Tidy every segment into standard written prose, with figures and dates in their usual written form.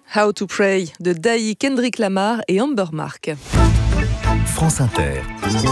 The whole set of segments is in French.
How to Pray de Daï, Kendrick Lamar et Amber Mark. France Inter.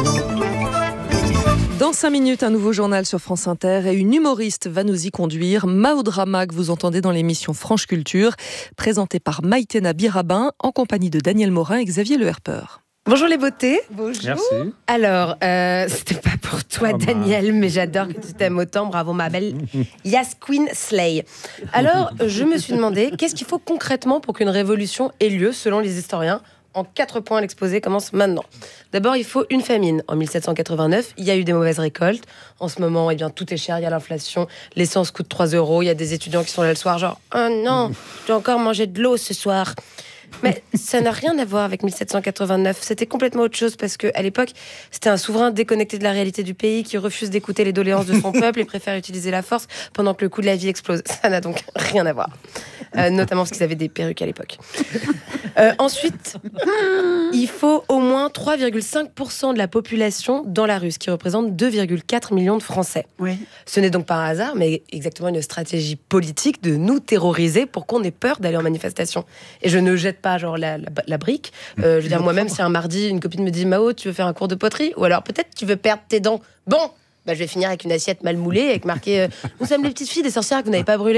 Dans 5 minutes, un nouveau journal sur France Inter et une humoriste va nous y conduire. Maoudrama, que vous entendez dans l'émission Franche Culture, présentée par Maïtena Birabin, en compagnie de Daniel Morin et Xavier Le Herpeur. Bonjour les beautés. Bonjour. Merci. Alors, c'était pas pour toi Daniel, mais j'adore que tu t'aimes autant. Bravo ma belle Yas Queen Slay. Alors, je me suis demandé, qu'est-ce qu'il faut concrètement pour qu'une révolution ait lieu, selon les historiens ? En 4 points, l'exposé commence maintenant. D'abord, il faut une famine. En 1789, il y a eu des mauvaises récoltes. En ce moment, tout est cher, il y a l'inflation. L'essence coûte 3 €. Il y a des étudiants qui sont là le soir, genre « Oh non, je dois encore manger de l'eau ce soir ». Mais ça n'a rien à voir avec 1789. C'était complètement autre chose parce qu'à l'époque, c'était un souverain déconnecté de la réalité du pays qui refuse d'écouter les doléances de son peuple et préfère utiliser la force pendant que le coût de la vie explose. Ça n'a donc rien à voir. Notamment parce qu'ils avaient des perruques à l'époque. Ensuite, il faut au moins 3,5% de la population dans la rue, ce qui représente 2,4 millions de Français. Oui. Ce n'est donc pas un hasard, mais exactement une stratégie politique de nous terroriser pour qu'on ait peur d'aller en manifestation. Et je ne jette pas genre la brique. Je veux dire, moi-même, si un mardi, une copine me dit « Mao, tu veux faire un cours de poterie ?» Ou alors peut-être tu veux perdre tes dents. Bon, je vais finir avec une assiette mal moulée avec marqué « Nous sommes les petites filles des sorcières que vous n'avez pas brûlées. »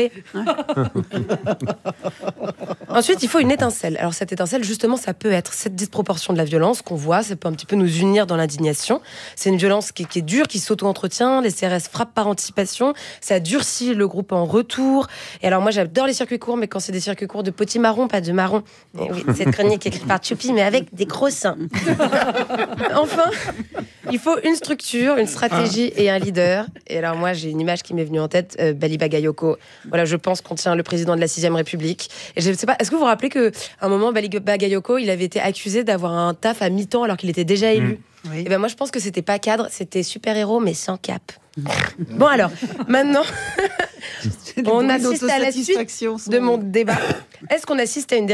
Ensuite, il faut une étincelle. Alors cette étincelle, justement, ça peut être cette disproportion de la violence qu'on voit. Ça peut un petit peu nous unir dans l'indignation. C'est une violence qui est dure, qui s'auto-entretient. Les CRS frappent par anticipation. Ça durcit le groupe en retour. Et alors moi, j'adore les circuits courts, mais quand c'est des circuits courts de petits marrons, pas de marrons. Et oui, cette chronique écrite par Choupi, mais avec des gros seins. Enfin, il faut une structure, une stratégie et un leader. Et alors moi, j'ai une image qui m'est venue en tête, Bali Bagayoko. Voilà, je pense qu'on tient le président de la 6e République. Et je sais pas, est-ce que vous vous rappelez qu'à un moment, Bali Bagayoko, il avait été accusé d'avoir un taf à mi-temps alors qu'il était déjà élu. Oui. Et ben moi, je pense que c'était pas cadre, c'était super-héros, mais sans cap. Bon alors, maintenant, on assiste à la suite de mon débat. Est-ce qu'on assiste à une